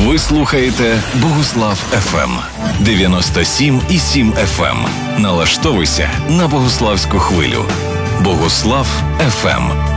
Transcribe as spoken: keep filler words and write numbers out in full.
Ви слухаєте Богуслав еф ем дев'яносто сім і сім еф ем. Налаштовуйся на богуславську хвилю. Богуслав еф ем.